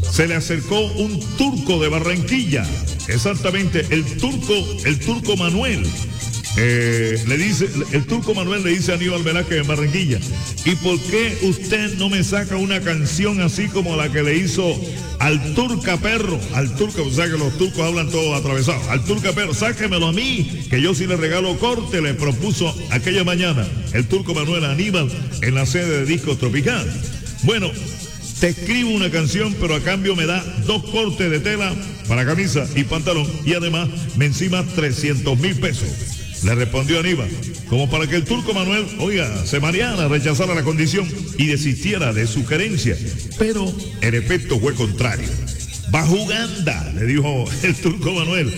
se le acercó un turco de Barranquilla, exactamente, el turco Manuel. El turco Manuel le dice a Aníbal Velázquez en Barranquilla: ¿y por qué usted no me saca una canción así como la que le hizo al Turca Perro? Al Turca, o sea que los turcos hablan todos atravesados. Al Turca Perro, sáquemelo a mí, que yo sí le regalo corte, le propuso aquella mañana el turco Manuel a Aníbal en la sede de Discos Tropical. Bueno, te escribo una canción, pero a cambio me da 2 cortes de tela para camisa y pantalón, y además me encima 300,000 pesos. Le respondió Aníbal, como para que el turco Manuel, se mareara, rechazara la condición y desistiera de su querencia. Pero el efecto fue contrario. Bajuganda, le dijo el turco Manuel.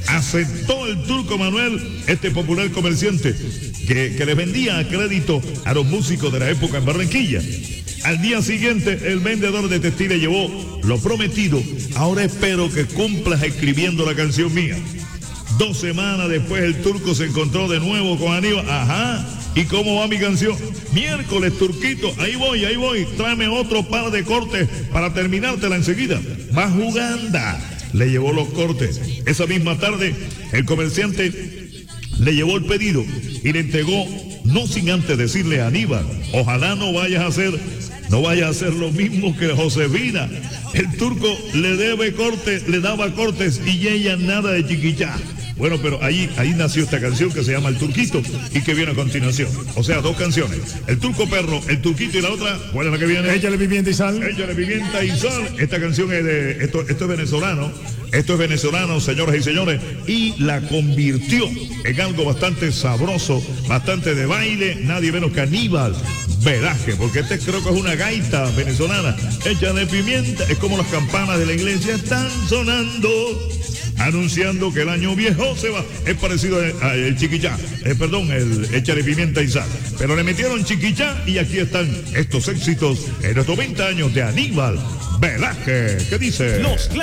Aceptó el turco Manuel, este popular comerciante, que le vendía a crédito a los músicos de la época en Barranquilla. Al día siguiente, el vendedor de textiles llevó lo prometido. Ahora espero que cumplas escribiendo la canción mía. 2 semanas después, el turco se encontró de nuevo con Aníbal. Ajá, ¿y cómo va mi canción? Miércoles, turquito, ahí voy. Tráeme otro par de cortes para terminártela enseguida. Bajuganda le llevó los cortes. Esa misma tarde, el comerciante le llevó el pedido y le entregó, no sin antes decirle a Aníbal: ojalá no vayas a hacer lo mismo que Josefina. El turco le daba cortes y ella nada de chiquichá. Bueno, pero ahí nació esta canción que se llama El Turquito y que viene a continuación. O sea, 2 canciones. El Turco Perro, El Turquito, y la otra, ¿cuál es la que viene? Échale pimienta y sal. Échale pimienta y sal. Esta canción es esto es venezolano. Esto es venezolano, señoras y señores, y la convirtió en algo bastante sabroso, bastante de baile, nadie menos que Aníbal Velázquez, porque creo que es una gaita venezolana. Échale pimienta, es como las campanas de la iglesia están sonando, anunciando que el año viejo se va. Es parecido al chiquichá, el échale pimienta y sal. Pero le metieron chiquichá y aquí están estos éxitos en los 90 años de Aníbal Velázquez. ¿Qué dice? Los